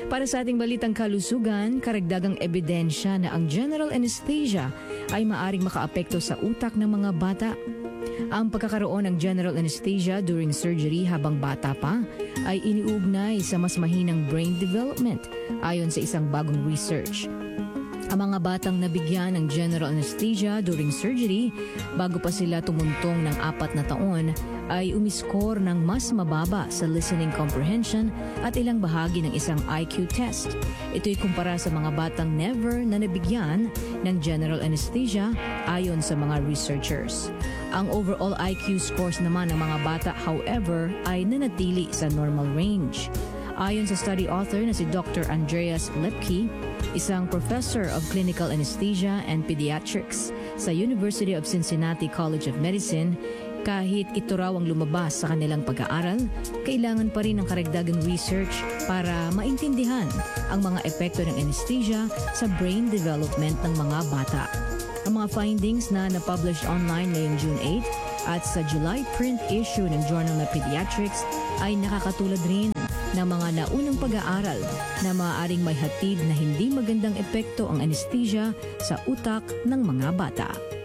Para sa ating balitang kalusugan, karagdagang ebidensya na ang general anesthesia ay maaring makaapekto sa utak ng mga bata. Ang pagkakaroon ng general anesthesia during surgery habang bata pa ay iniugnay sa mas mahinang brain development ayon sa isang bagong research. Ang mga batang nabigyan ng general anesthesia during surgery bago pa sila tumuntong ng 4 na taon ay umiskor ng mas mababa sa listening comprehension at ilang bahagi ng isang IQ test. Ito'y kumpara sa mga batang never na nabigyan ng general anesthesia ayon sa mga researchers. Ang overall IQ scores naman ng mga bata, however, ay nanatili sa normal range. Ayon sa study author na si Dr. Andreas Lepke, isang professor of clinical anesthesia and pediatrics sa University of Cincinnati College of Medicine, kahit ito raw ang lumabas sa kanilang pag-aaral, kailangan pa rin ng karagdagang research para maintindihan ang mga epekto ng anesthesia sa brain development ng mga bata. Ang mga findings na napublish online ngayong June 8 at sa July print issue ng Journal of Pediatrics ay nakakatulad rin ng mga naunang pag-aaral na maaaring may hatid na hindi magandang epekto ang anesthesia sa utak ng mga bata.